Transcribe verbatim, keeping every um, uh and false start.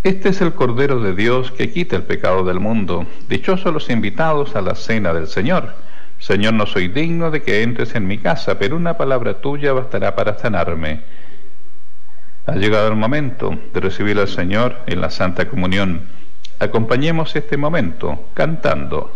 Este es el Cordero de Dios que quita el pecado del mundo. Dichosos los invitados a la cena del Señor. Señor, no soy digno de que entres en mi casa, pero una palabra tuya bastará para sanarme. Ha llegado el momento de recibir al Señor en la Santa Comunión. Acompañemos este momento cantando.